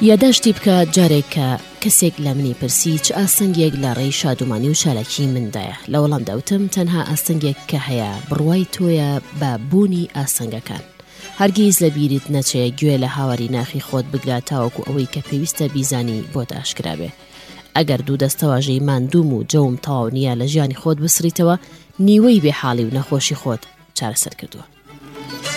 یاداشتی بکە جارێک کە کەسێک لە منی پرسی چ ئاستەنگێک لە ڕێی شادومانی و شارەکی مندایە. لە وەڵام داوتم تەنها ئاستەنگێک کە هەیە بڕوای تۆیە بە بوونی ئاستەنگەکان. هەرگیز لە بیرت نەچێ گوێ لە هاواری ناخی خۆت بگرا تاوەکو ئەوەی کە پێویستە بیزانی بۆت ئاشکرا بێ. ئەگەر دوو دەستەواژەی ماندووم و جەوم تەواو نییە لە ژیانی خۆت بسڕیتەوە، نیوەی بێحاڵی و نەخۆشی خۆت چارەسەر کردووە.